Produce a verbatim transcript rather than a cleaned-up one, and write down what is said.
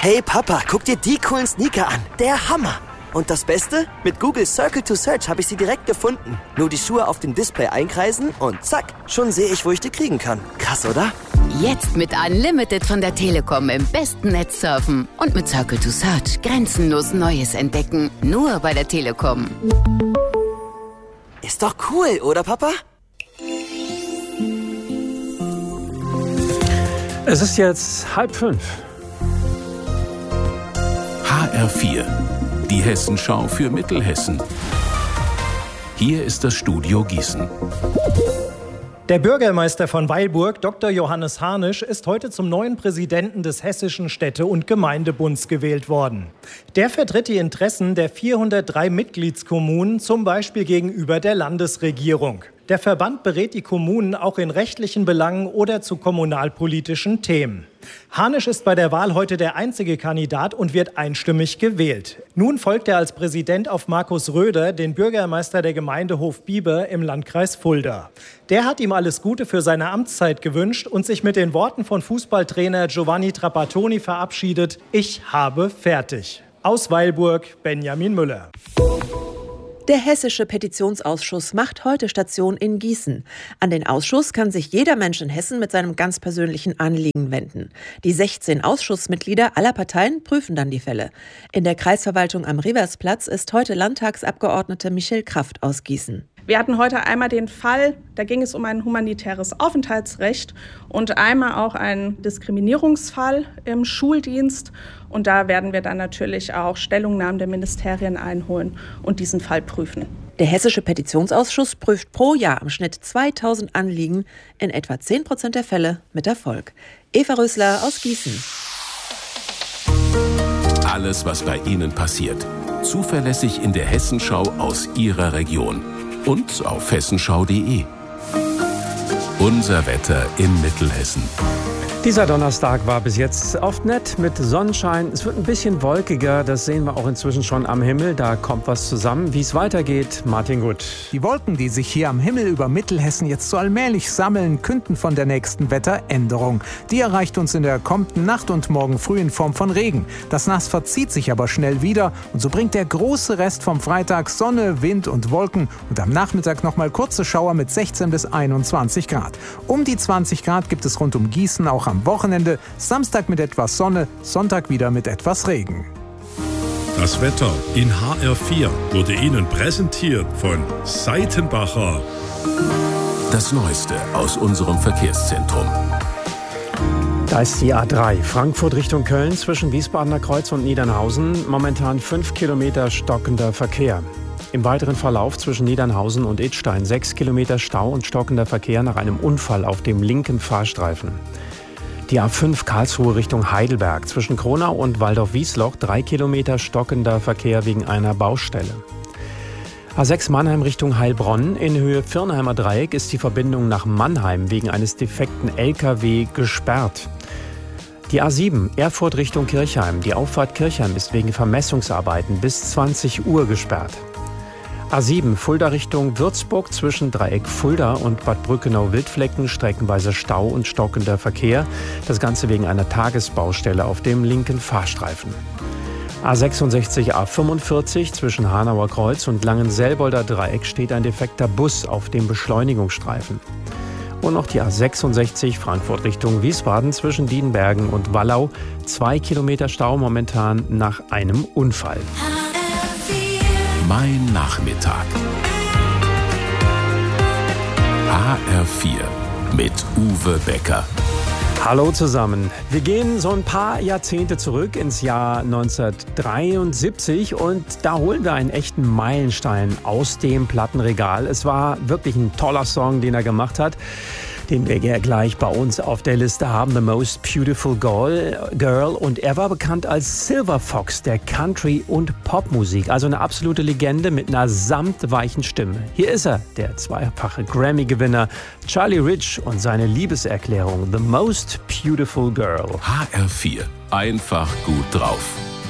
Hey Papa, guck dir die coolen Sneaker an. Der Hammer. Und das Beste? Mit Google Circle to Search habe ich sie direkt gefunden. Nur die Schuhe auf dem Display einkreisen und zack, schon sehe ich, wo ich die kriegen kann. Krass, oder? Jetzt mit Unlimited von der Telekom im besten Netz surfen. Und mit Circle to Search grenzenlos Neues entdecken. Nur bei der Telekom. Ist doch cool, oder Papa? Es ist jetzt halb fünf. H R vier, die Hessenschau für Mittelhessen. Hier ist das Studio Gießen. Der Bürgermeister von Weilburg, Doktor Johannes Harnisch, ist heute zum neuen Präsidenten des Hessischen Städte- und Gemeindebunds gewählt worden. Der vertritt die Interessen der vierhundertdrei Mitgliedskommunen, zum Beispiel gegenüber der Landesregierung. Der Verband berät die Kommunen auch in rechtlichen Belangen oder zu kommunalpolitischen Themen. Harnisch ist bei der Wahl heute der einzige Kandidat und wird einstimmig gewählt. Nun folgt er als Präsident auf Markus Röder, den Bürgermeister der Gemeinde Hofbieber im Landkreis Fulda. Der hat ihm alles Gute für seine Amtszeit gewünscht und sich mit den Worten von Fußballtrainer Giovanni Trapattoni verabschiedet: Ich habe fertig. Aus Weilburg, Benjamin Müller. Der Hessische Petitionsausschuss macht heute Station in Gießen. An den Ausschuss kann sich jeder Mensch in Hessen mit seinem ganz persönlichen Anliegen wenden. Die sechzehn Ausschussmitglieder aller Parteien prüfen dann die Fälle. In der Kreisverwaltung am Riversplatz ist heute Landtagsabgeordnete Michelle Kraft aus Gießen. Wir hatten heute einmal den Fall, da ging es um ein humanitäres Aufenthaltsrecht und einmal auch einen Diskriminierungsfall im Schuldienst. Und da werden wir dann natürlich auch Stellungnahmen der Ministerien einholen und diesen Fall prüfen. Der Hessische Petitionsausschuss prüft pro Jahr im Schnitt zweitausend Anliegen, in etwa zehn Prozent der Fälle mit Erfolg. Eva Rösler aus Gießen. Alles, was bei Ihnen passiert. Zuverlässig in der Hessenschau aus Ihrer Region. Und auf hessenschau punkt de. Unser Wetter in Mittelhessen. Dieser Donnerstag war bis jetzt oft nett mit Sonnenschein. Es wird ein bisschen wolkiger, das sehen wir auch inzwischen schon am Himmel. Da kommt was zusammen. Wie es weitergeht, Martin Gut. Die Wolken, die sich hier am Himmel über Mittelhessen jetzt so allmählich sammeln, künden von der nächsten Wetteränderung. Die erreicht uns in der kommenden Nacht und morgen früh in Form von Regen. Das Nass verzieht sich aber schnell wieder und so bringt der große Rest vom Freitag Sonne, Wind und Wolken und am Nachmittag nochmal kurze Schauer mit sechzehn bis einundzwanzig Grad. Um die zwanzig Grad gibt es rund um Gießen auch am Wochenende, Samstag mit etwas Sonne, Sonntag wieder mit etwas Regen. Das Wetter in H R vier wurde Ihnen präsentiert von Seitenbacher. Das Neueste aus unserem Verkehrszentrum. Da ist die A drei, Frankfurt Richtung Köln zwischen Wiesbadener Kreuz und Niedernhausen. Momentan fünf Kilometer stockender Verkehr. Im weiteren Verlauf zwischen Niedernhausen und Idstein sechs Kilometer Stau und stockender Verkehr nach einem Unfall auf dem linken Fahrstreifen. Die A fünf Karlsruhe Richtung Heidelberg zwischen Kronau und Waldorf-Wiesloch drei Kilometer stockender Verkehr wegen einer Baustelle. A sechs Mannheim Richtung Heilbronn in Höhe Firnheimer Dreieck ist die Verbindung nach Mannheim wegen eines defekten L K W gesperrt. Die A sieben Erfurt Richtung Kirchheim. Die Auffahrt Kirchheim ist wegen Vermessungsarbeiten bis zwanzig Uhr gesperrt. A sieben Fulda Richtung Würzburg zwischen Dreieck Fulda und Bad Brückenau-Wildflecken streckenweise Stau und stockender Verkehr. Das Ganze wegen einer Tagesbaustelle auf dem linken Fahrstreifen. A sechsundsechzig A fünfundvierzig zwischen Hanauer Kreuz und Langenselbolder Dreieck steht ein defekter Bus auf dem Beschleunigungsstreifen. Und noch die A sechsundsechzig Frankfurt Richtung Wiesbaden zwischen Dienbergen und Wallau. Zwei Kilometer Stau momentan nach einem Unfall. Mein Nachmittag. H R vier mit Uwe Becker. Hallo zusammen. Wir gehen so ein paar Jahrzehnte zurück ins Jahr neunzehnhundertdreiundsiebzig und da holen wir einen echten Meilenstein aus dem Plattenregal. Es war wirklich ein toller Song, den er gemacht hat, den wir ja gleich bei uns auf der Liste haben, The Most Beautiful Girl. Und er war bekannt als Silver Fox der Country- und Popmusik. Also eine absolute Legende mit einer samtweichen Stimme. Hier ist er, der zweifache Grammy-Gewinner Charlie Rich und seine Liebeserklärung The Most Beautiful Girl. H R vier. Einfach gut drauf.